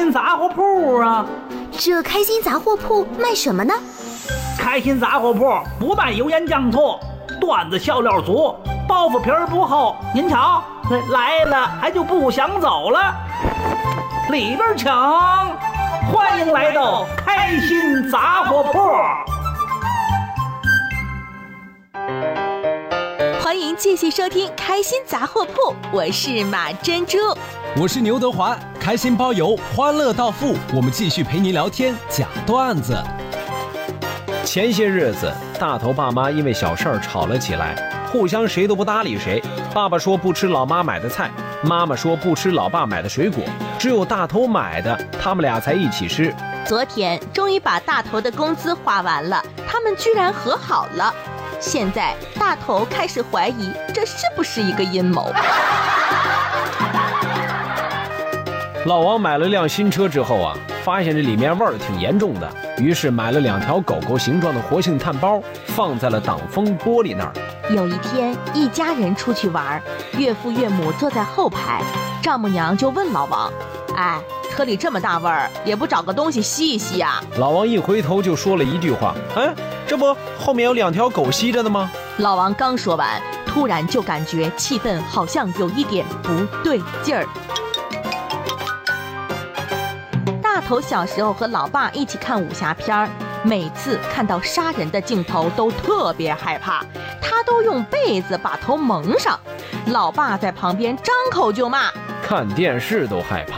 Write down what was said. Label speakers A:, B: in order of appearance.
A: 心杂货铺啊。
B: 这开心杂货铺卖什么呢？
A: 开心杂货铺不卖油盐酱醋，段子笑料足，包袱皮儿不厚。您瞧，来了还就不想走了。里边请，欢迎来到开心杂货铺。
C: 欢迎继续收听开心杂货铺，我是马珍珠，
D: 我是牛德华，开心包邮，欢乐到付，我们继续陪您聊天讲段子。
E: 前些日子，大头爸妈因为小事儿吵了起来，互相谁都不搭理谁。爸爸说不吃老妈买的菜，妈妈说不吃老爸买的水果，只有大头买的，他们俩才一起吃。
C: 昨天终于把大头的工资花完了，他们居然和好了。现在大头开始怀疑这是不是一个阴谋。
E: 老王买了辆新车之后啊，发现这里面味儿挺严重的，于是买了2条狗狗形状的活性炭包，放在了挡风玻璃那儿。
C: 有一天，一家人出去玩，岳父岳母坐在后排，丈母娘就问老王：“哎，车里这么大味儿，也不找个东西吸一吸啊？”
E: 老王一回头就说了一句话：“哎，这不后面有2条狗吸着的吗？”
C: 老王刚说完，突然就感觉气氛好像有一点不对劲儿。大头小时候和老爸一起看武侠片，每次看到杀人的镜头都特别害怕，他都用被子把头蒙上。老爸在旁边张口就骂：“
E: 看电视都害怕。”